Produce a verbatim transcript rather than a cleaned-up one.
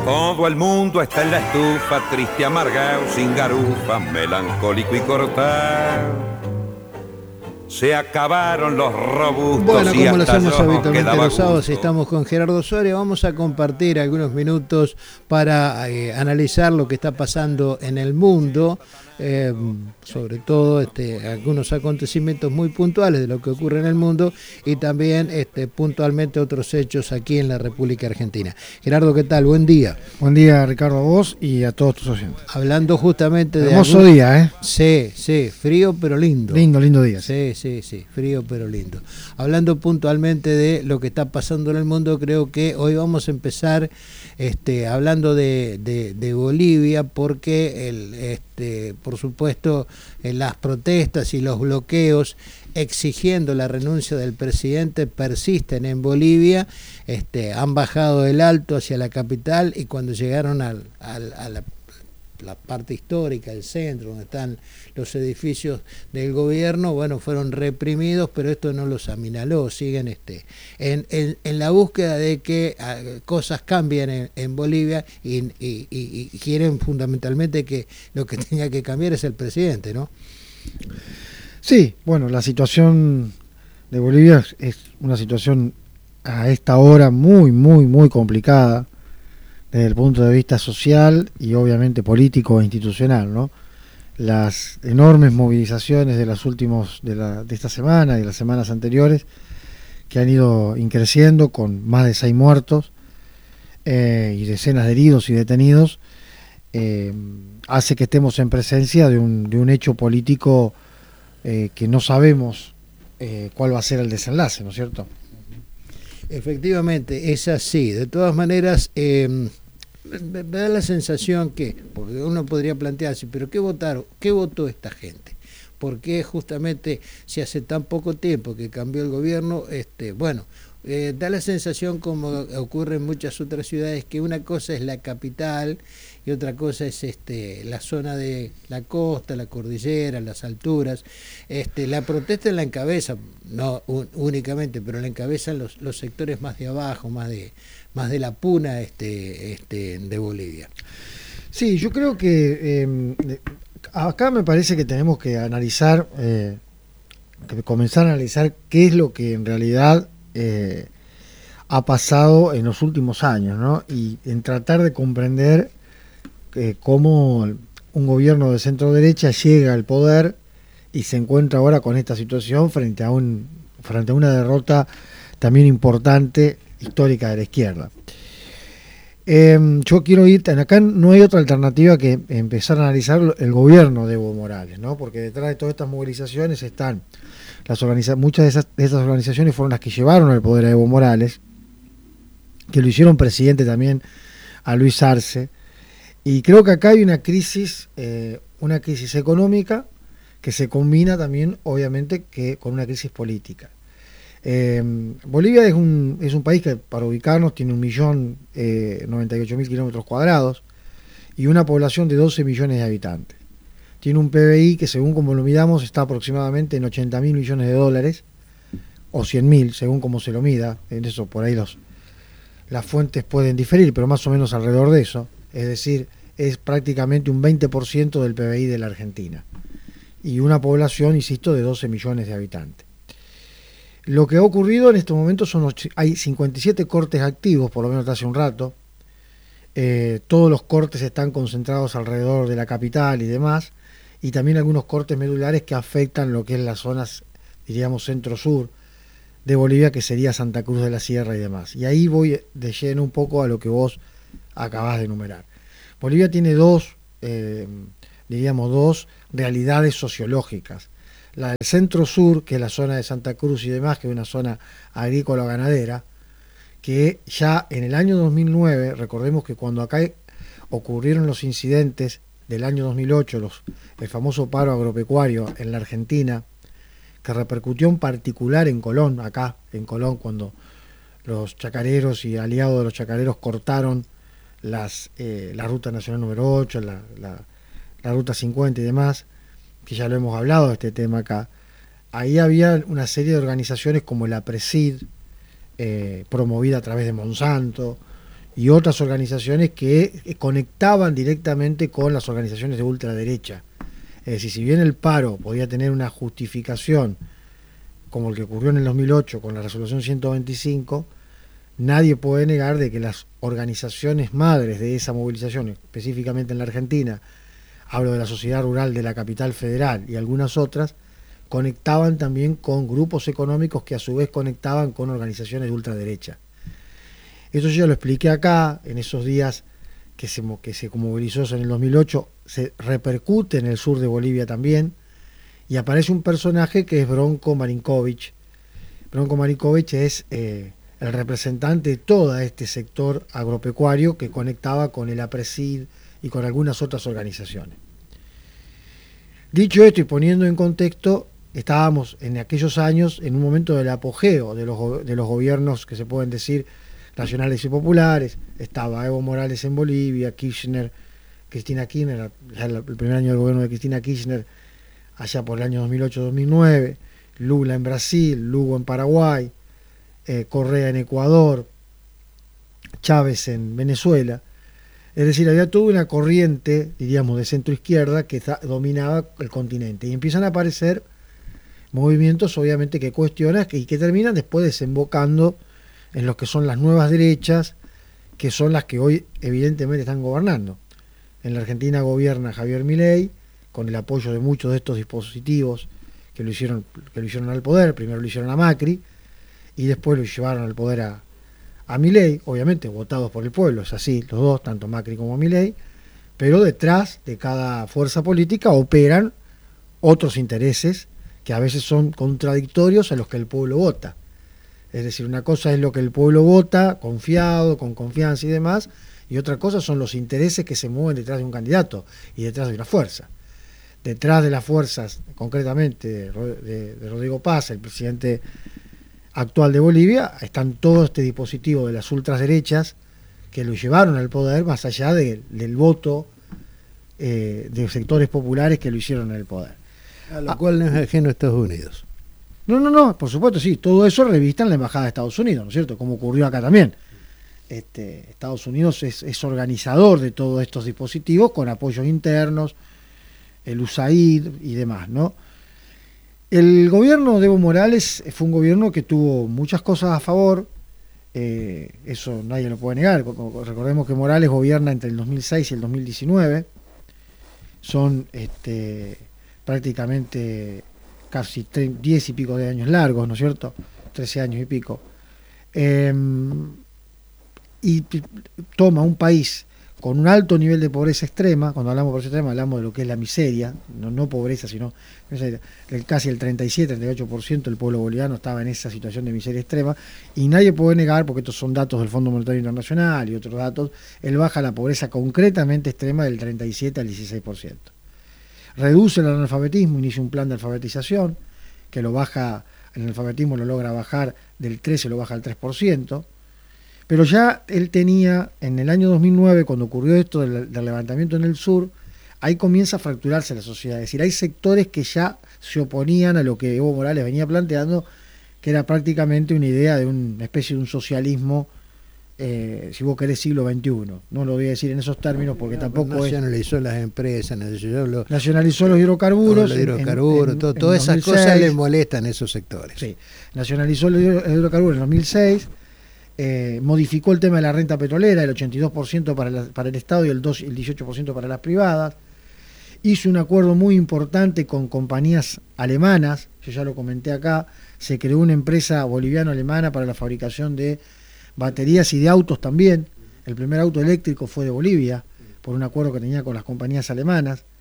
Todo el mundo está en la estufa, triste, amargado, sin garufa, melancólico y cortado. Se acabaron los robustos. Bueno, y como lo hasta hacemos yo habitualmente quedaba los sábados, gusto. estamos con Gerardo Soria. Vamos a compartir algunos minutos para eh, analizar lo que está pasando en el mundo, eh, sobre todo este, algunos acontecimientos muy puntuales de lo que ocurre en el mundo y también este, puntualmente otros hechos aquí en la República Argentina. Gerardo, ¿qué tal? Buen día. Buen día, Ricardo, a vos y a todos tus oyentes. Hablando justamente de... Hermoso algún... día, ¿eh? Sí, sí, frío pero lindo. Lindo, lindo día. Sí, sí, sí, frío pero lindo. Hablando puntualmente de lo que está pasando en el mundo, creo que hoy vamos a empezar este, hablando de, de, de Bolivia, porque el, este, por supuesto en las protestas y los bloqueos exigiendo la renuncia del presidente persisten en Bolivia. Este, han bajado el Alto hacia la capital y cuando llegaron al, al, a la la parte histórica, el centro, donde están los edificios del gobierno, bueno, fueron reprimidos, pero esto no los aminaló, siguen este, en, en, en la búsqueda de que uh, cosas cambien en, en Bolivia y, y, y, y quieren fundamentalmente que lo que tenga que cambiar es el presidente, ¿no? Sí, bueno, la situación de Bolivia es una situación a esta hora muy, muy, muy complicada desde el punto de vista social y obviamente político e institucional, ¿no? Las enormes movilizaciones de las últimos de, la, de esta semana y de las semanas anteriores que han ido increciendo con más de seis muertos eh, y decenas de heridos y detenidos eh, hace que estemos en presencia de un, de un hecho político eh, que no sabemos eh, cuál va a ser el desenlace, ¿no es cierto? Efectivamente, es así. De todas maneras, eh, me da la sensación que, porque uno podría plantearse, pero ¿qué votaron? ¿Qué votó esta gente? ¿Por qué justamente si hace tan poco tiempo que cambió el gobierno? Este, bueno, eh, da la sensación, como ocurre en muchas otras ciudades, que una cosa es la capital y otra cosa es este, la zona de la costa, la cordillera, las alturas. Este, la protesta la encabeza, no un, únicamente, pero la encabezan los, los sectores más de abajo, más de más de la puna este, este, de Bolivia. Sí, yo creo que eh, acá me parece que tenemos que analizar, eh, que comenzar a analizar qué es lo que en realidad eh, ha pasado en los últimos años, ¿no? Y en tratar de comprender eh, cómo un gobierno de centro derecha llega al poder y se encuentra ahora con esta situación frente a un frente a una derrota también importante histórica de la izquierda. Eh, yo quiero ir, acá no hay otra alternativa que empezar a analizar el gobierno de Evo Morales, ¿no? Porque detrás de todas estas movilizaciones están las organizaciones, muchas de esas, de esas organizaciones fueron las que llevaron al poder a Evo Morales, que lo hicieron presidente también a Luis Arce, y creo que acá hay una crisis, eh, una crisis económica que se combina también, obviamente, que con una crisis política. Eh, Bolivia es un, es un país que, para ubicarnos, tiene un millón noventa y ocho mil kilómetros cuadrados y una población de doce millones de habitantes. Tiene un P B I que, según como lo midamos, está aproximadamente en ochenta mil millones de dólares o cien mil, según como se lo mida. En eso, por ahí los, las fuentes pueden diferir, pero más o menos alrededor de eso. Es decir, es prácticamente un veinte por ciento del P B I de la Argentina y una población, insisto, de doce millones de habitantes. Lo que ha ocurrido en estos momentos son, hay cincuenta y siete cortes activos, por lo menos hace un rato. Eh, todos los cortes están concentrados alrededor de la capital y demás, y también algunos cortes medulares que afectan lo que es las zonas, diríamos, centro-sur de Bolivia, que sería Santa Cruz de la Sierra y demás. Y ahí voy de lleno un poco a lo que vos acabás de enumerar. Bolivia tiene dos, eh, diríamos, dos realidades sociológicas. La del centro-sur, que es la zona de Santa Cruz y demás, que es una zona agrícola-ganadera, que ya en el año dos mil nueve, recordemos que cuando acá ocurrieron los incidentes del año dos mil ocho, los, el famoso paro agropecuario en la Argentina, que repercutió en particular en Colón, acá en Colón, cuando los chacareros y aliados de los chacareros cortaron las, eh, la ruta nacional número ocho, la, la, la ruta cincuenta y demás, que ya lo hemos hablado de este tema acá. Ahí había una serie de organizaciones como la Presid, eh, promovida a través de Monsanto, y otras organizaciones que conectaban directamente con las organizaciones de ultraderecha. Es decir, si bien el paro podía tener una justificación, como el que ocurrió en el dos mil ocho con la resolución ciento veinticinco, nadie puede negar de que las organizaciones madres de esa movilización, específicamente en la Argentina, hablo de la Sociedad Rural de la Capital Federal y algunas otras, conectaban también con grupos económicos que a su vez conectaban con organizaciones de ultraderecha. Eso yo ya lo expliqué acá, en esos días que se, que se movilizó en el dos mil ocho, se repercute en el sur de Bolivia también, y aparece un personaje que es Bronco Marinkovic. Bronco Marinkovic es eh, el representante de todo este sector agropecuario que conectaba con el APRESID y con algunas otras organizaciones. Dicho esto y poniendo en contexto, estábamos en aquellos años en un momento del apogeo de los, de los gobiernos que se pueden decir nacionales y populares. Estaba Evo Morales en Bolivia, Kirchner, Cristina Kirchner, el primer año del gobierno de Cristina Kirchner, allá por el año dos mil ocho dos mil nueve, Lula en Brasil, Lugo en Paraguay, eh, Correa en Ecuador, Chávez en Venezuela. Es decir, había toda una corriente, diríamos, de centro-izquierda que dominaba el continente. Y empiezan a aparecer movimientos, obviamente, que cuestionan y que terminan después desembocando en lo que son las nuevas derechas, que son las que hoy evidentemente están gobernando. En la Argentina gobierna Javier Milei, con el apoyo de muchos de estos dispositivos que lo hicieron, que lo hicieron al poder. Primero lo hicieron a Macri y después lo llevaron al poder a, a Milei, obviamente votados por el pueblo, es así, los dos, tanto Macri como Milei, pero detrás de cada fuerza política operan otros intereses que a veces son contradictorios a los que el pueblo vota. Es decir, una cosa es lo que el pueblo vota, confiado, con confianza y demás, y otra cosa son los intereses que se mueven detrás de un candidato y detrás de una fuerza. Detrás de las fuerzas, concretamente de, de, de Rodrigo Paz, el presidente actual de Bolivia, están todo este dispositivo de las ultraderechas que lo llevaron al poder, más allá de, del voto eh, de sectores populares que lo hicieron en el poder. A lo ah, cual no es ajeno a Estados Unidos. No, no, no, por supuesto, sí, todo eso revista en la Embajada de Estados Unidos, ¿no es cierto? Como ocurrió acá también. Este, Estados Unidos es, es organizador de todos estos dispositivos con apoyos internos, el U S A I D y demás, ¿no? El gobierno de Evo Morales fue un gobierno que tuvo muchas cosas a favor, eh, eso nadie lo puede negar. Recordemos que Morales gobierna entre el dos mil seis y el dos mil diecinueve, son este, prácticamente casi diez y pico de años largos, ¿no es cierto? trece años y pico. Eh, y toma un país con un alto nivel de pobreza extrema. Cuando hablamos de pobreza extrema hablamos de lo que es la miseria, no, no pobreza, sino el, casi el treinta y siete, treinta y ocho por ciento del pueblo boliviano estaba en esa situación de miseria extrema, y nadie puede negar, porque estos son datos del Fondo Monetario Internacional y otros datos, él baja la pobreza concretamente extrema del treinta y siete al dieciséis por ciento. Reduce el analfabetismo, inicia un plan de alfabetización, que lo baja, el analfabetismo lo logra bajar del trece, lo baja al tres por ciento. Pero ya él tenía, en el año dos mil nueve, cuando ocurrió esto del, del levantamiento en el sur, ahí comienza a fracturarse la sociedad. Es decir, hay sectores que ya se oponían a lo que Evo Morales venía planteando, que era prácticamente una idea de una especie de un socialismo, eh, si vos querés, siglo veintiuno. No lo voy a decir en esos términos porque no, tampoco nacionalizó es... las empresas, nacionalizó los, nacionalizó los hidrocarburos. Los hidrocarburos, en, en, todo, en todas esas cosas les molestan a esos sectores. Sí, nacionalizó los hidrocarburos en dos mil seis. Eh, modificó el tema de la renta petrolera, el ochenta y dos por ciento para, la, para el Estado y el, dos, el dieciocho por ciento para las privadas. Hizo un acuerdo muy importante con compañías alemanas, yo ya lo comenté acá, se creó una empresa boliviano-alemana para la fabricación de baterías y de autos también. El primer auto eléctrico fue de Bolivia, por un acuerdo que tenía con las compañías alemanas.